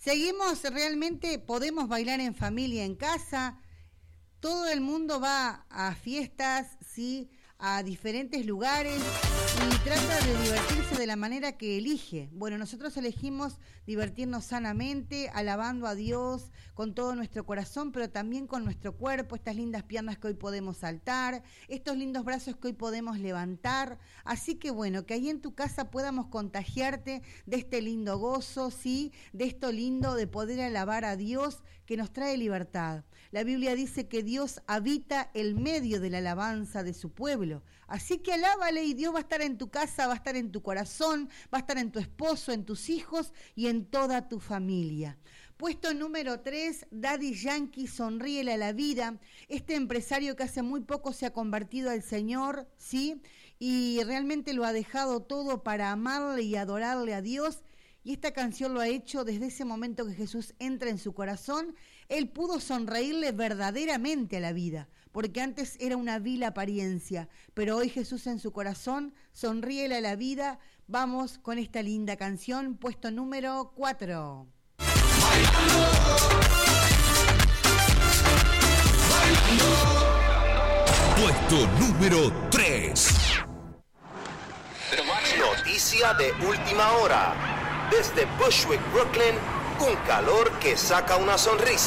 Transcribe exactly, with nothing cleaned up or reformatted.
Seguimos, realmente podemos bailar en familia, en casa. Todo el mundo va a fiestas, sí, a diferentes lugares y trata de divertirse de la manera que elige. Bueno, nosotros elegimos divertirnos sanamente, alabando a Dios con todo nuestro corazón, pero también con nuestro cuerpo, estas lindas piernas que hoy podemos saltar, estos lindos brazos que hoy podemos levantar. Así que bueno, que ahí en tu casa podamos contagiarte de este lindo gozo, sí, de esto lindo de poder alabar a Dios que nos trae libertad. La Biblia dice que Dios habita el medio de la alabanza de su pueblo. Así que alábale y Dios va a estar en tu casa, va a estar en tu corazón, va a estar en tu esposo, en tus hijos y en toda tu familia. Puesto número tres, Daddy Yankee, Sonríele a la vida. Este empresario que hace muy poco se ha convertido al Señor, ¿sí? Y realmente lo ha dejado todo para amarle y adorarle a Dios. Y esta canción lo ha hecho desde ese momento que Jesús entra en su corazón. Él pudo sonreírle verdaderamente a la vida, porque antes era una vil apariencia, pero hoy Jesús en su corazón, sonríele a la vida. Vamos con esta linda canción, puesto número cuatro. Bailando, bailando. Puesto número tres. Noticia de última hora. Desde Bushwick, Brooklyn, un calor que saca una sonrisa.